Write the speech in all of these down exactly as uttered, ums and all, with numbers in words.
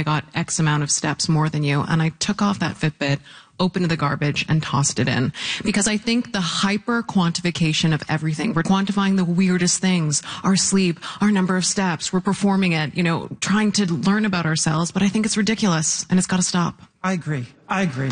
got X amount of steps more than you. And I took off that Fitbit, opened the garbage, and tossed it in. Because I think the hyper quantification of everything, we're quantifying the weirdest things, our sleep, our number of steps, we're performing it, you know, trying to learn about ourselves, but I think it's ridiculous and it's got to stop. I agree. I agree.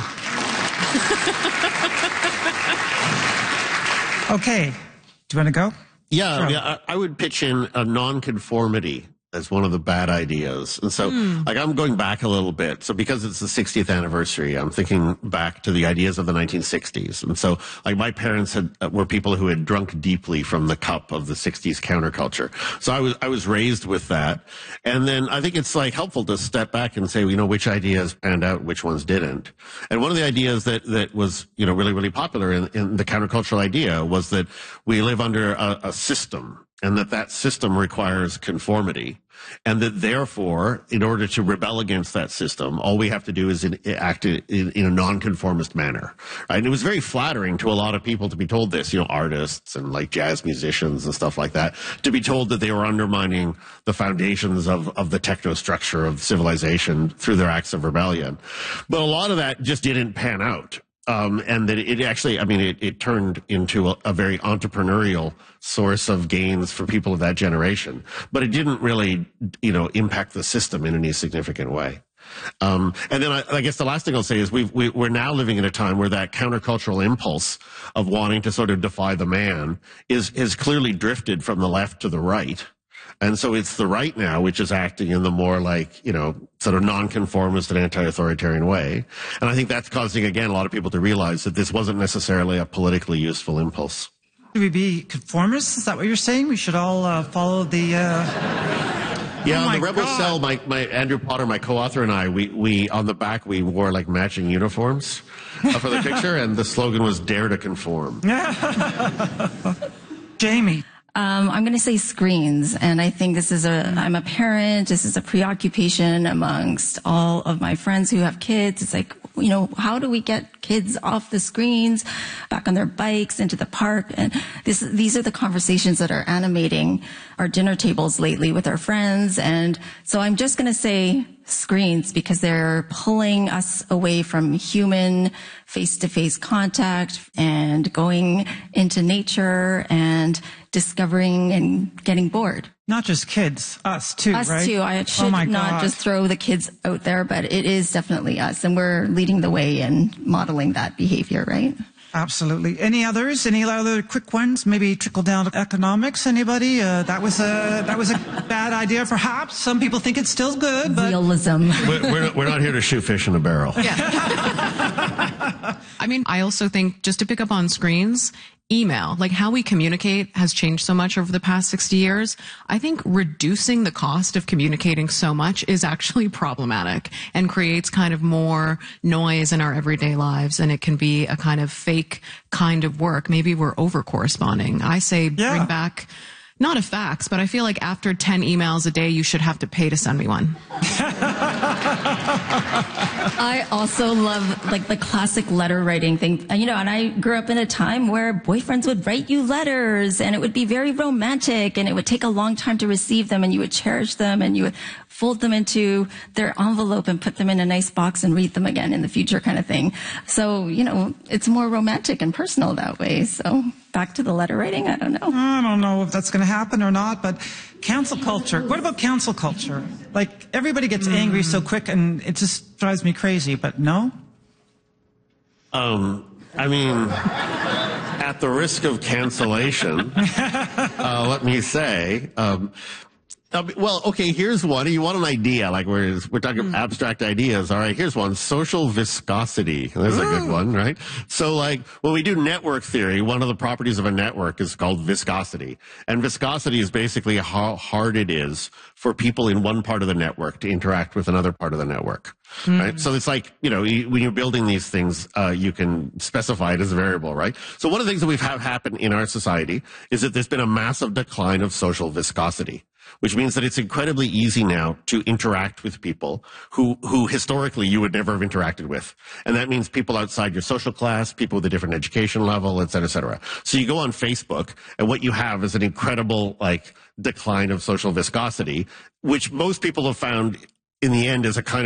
Okay. Do you want to go? Yeah, sure. yeah I, I would pitch in a nonconformity as one of the bad ideas. And so, mm. like, I'm going back a little bit. So because it's the sixtieth anniversary, I'm thinking back to the ideas of the nineteen sixties. And so, like, my parents had, uh, were people who had drunk deeply from the cup of the sixties counterculture. So I was, I was raised with that. And then I think it's, like, helpful to step back and say, you know, which ideas panned out, which ones didn't. And one of the ideas that, that was, you know, really, really popular in, in the countercultural idea was that we live under a, a system, and that that system requires conformity, and that therefore, in order to rebel against that system, all we have to do is in, act in, in a nonconformist manner, right? And it was very flattering to a lot of people to be told this, you know, artists and like jazz musicians and stuff like that, to be told that they were undermining the foundations of, of the technostructure of civilization through their acts of rebellion. But a lot of that just didn't pan out. Um, and that it actually, I mean, it, it turned into a, a very entrepreneurial source of gains for people of that generation. But it didn't really, you know, impact the system in any significant way. Um, and then I, I guess the last thing I'll say is we've, we, we're now living in a time where that countercultural impulse of wanting to sort of defy the man is, is clearly drifted from the left to the right. And so it's the right now, which is acting in the more like, you know, sort of nonconformist and anti-authoritarian way. And I think that's causing, again, a lot of people to realize that this wasn't necessarily a politically useful impulse. Should we be conformists? Is that what you're saying? We should all uh, follow the... Uh... Yeah, oh on the Rebel God. Cell, my, my Andrew Potter, my co-author, and I, we, we on the back, we wore like matching uniforms uh, for the picture, and the slogan was "Dare to Conform." Jamie. Um, I'm going to say screens, and I think this is a, I'm a parent, this is a preoccupation amongst all of my friends who have kids. It's like, you know, how do we get kids off the screens, back on their bikes, into the park? And this, these are the conversations that are animating our dinner tables lately with our friends. And so I'm just going to say screens because they're pulling us away from human face-to-face contact and going into nature and discovering and getting bored. Not just kids, us too, us right? Us too. I should oh my not God. just throw the kids out there, but it is definitely us, and we're leading the way in modeling that behavior, right? Absolutely. Any others? Any other quick ones? Maybe trickle down to economics. Anybody? Uh, that was a that was a bad idea, perhaps. Some people think it's still good, but realism. We're, we're, not, we're not here to shoot fish in a barrel. Yeah. I mean, I also think, just to pick up on screens, email, like how we communicate has changed so much over the past sixty years. I think reducing the cost of communicating so much is actually problematic and creates kind of more noise in our everyday lives. And it can be a kind of fake kind of work. Maybe we're over corresponding. I say yeah. bring back, not a fax, but I feel like after ten emails a day, you should have to pay to send me one. I also love like the classic letter writing thing, you know, and I grew up in a time where boyfriends would write you letters and it would be very romantic and it would take a long time to receive them and you would cherish them and you would fold them into their envelope and put them in a nice box and read them again in the future kind of thing. So, you know, it's more romantic and personal that way. So back to the letter writing, I don't know. I don't know if that's going to happen or not, but cancel culture. What about cancel culture? Like, everybody gets mm. angry so quick and it just drives me crazy, but no? Um, I mean, at the risk of cancellation, uh, let me say, um, Uh, well, okay, here's one. You want an idea, like we're, we're talking mm. abstract ideas. All right, here's one. Social viscosity. There's Ooh. a good one, right? So, like, when we do network theory, one of the properties of a network is called viscosity. And viscosity is basically how hard it is for people in one part of the network to interact with another part of the network, mm. right? So it's like, you know, you, when you're building these things, uh, you can specify it as a variable, right? So one of the things that we've had happen in our society is that there's been a massive decline of social viscosity, which means that it's incredibly easy now to interact with people who, who historically you would never have interacted with. And that means people outside your social class, people with a different education level, et cetera, et cetera. So you go on Facebook and what you have is an incredible, like, decline of social viscosity, which most people have found in the end is a kind of